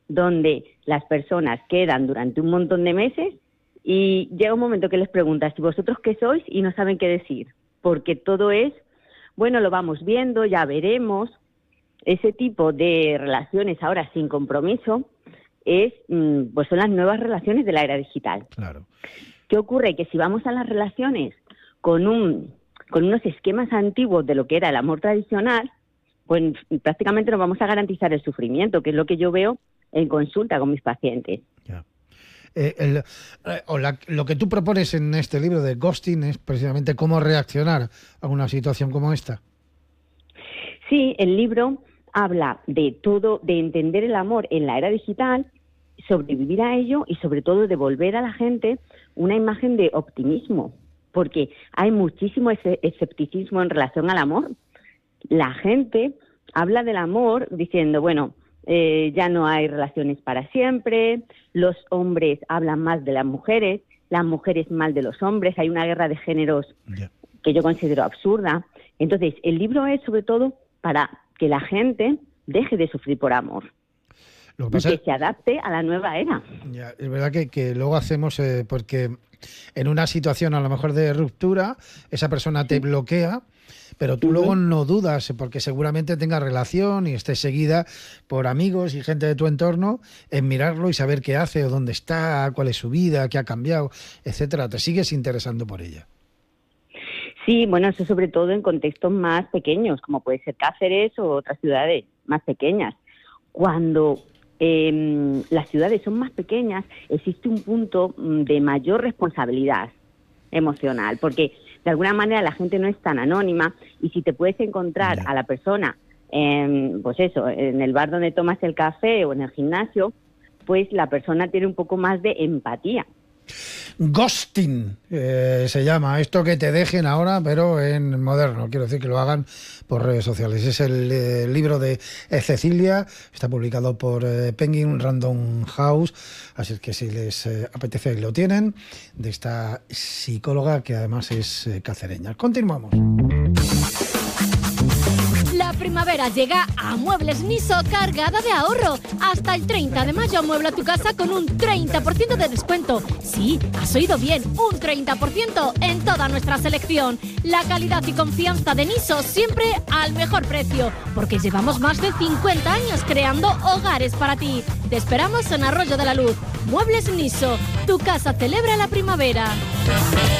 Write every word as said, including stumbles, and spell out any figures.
donde las personas quedan durante un montón de meses y llega un momento que les preguntas, ¿y vosotros qué sois? Y no saben qué decir, porque todo es, bueno, lo vamos viendo, ya veremos. Ese tipo de relaciones ahora sin compromiso es, pues son las nuevas relaciones de la era digital. Claro. ¿Qué ocurre? Que si vamos a las relaciones con un con unos esquemas antiguos de lo que era el amor tradicional, pues prácticamente nos vamos a garantizar el sufrimiento, que es lo que yo veo en consulta con mis pacientes. Ya. Eh, el, eh, o la, lo que tú propones en este libro de Ghosting es precisamente cómo reaccionar a una situación como esta. Sí, el libro habla de todo, de entender el amor en la era digital, sobrevivir a ello y sobre todo devolver a la gente una imagen de optimismo, porque hay muchísimo escepticismo en relación al amor. La gente habla del amor diciendo, bueno, eh, ya no hay relaciones para siempre, los hombres hablan más de las mujeres, las mujeres mal de los hombres, hay una guerra de géneros yeah. que yo considero absurda. Entonces, el libro es sobre todo para que la gente deje de sufrir por amor. Lo que pasa y que se adapte a la nueva era. Ya, es verdad que, que luego hacemos, eh, porque en una situación a lo mejor de ruptura, esa persona te sí. bloquea, pero tú uh-huh. luego no dudas, porque seguramente tengas relación y estés seguida por amigos y gente de tu entorno, en mirarlo y saber qué hace o dónde está, cuál es su vida, qué ha cambiado, etcétera. Te sigues interesando por ella. Sí, bueno, eso sobre todo en contextos más pequeños, como puede ser Cáceres o otras ciudades más pequeñas. Cuando eh, las ciudades son más pequeñas, existe un punto de mayor responsabilidad emocional, porque de alguna manera la gente no es tan anónima y si te puedes encontrar a la persona, en, pues eso, en el bar donde tomas el café o en el gimnasio, pues la persona tiene un poco más de empatía. Ghosting eh, se llama, esto que te dejen ahora, pero en moderno, quiero decir que lo hagan por redes sociales. Es el eh, libro de eh, Cecilia, está publicado por eh, Penguin Random House, así que si les eh, apetece lo tienen, de esta psicóloga que además es eh, cacereña. Continuamos. La primavera llega a Muebles Niso cargada de ahorro. Hasta el treinta de mayo amuebla tu casa con un treinta por ciento de descuento. Sí, has oído bien, un treinta por ciento en toda nuestra selección. La calidad y confianza de Niso siempre al mejor precio, porque llevamos más de cincuenta años creando hogares para ti. Te esperamos en Arroyo de la Luz. Muebles Niso, tu casa celebra la primavera.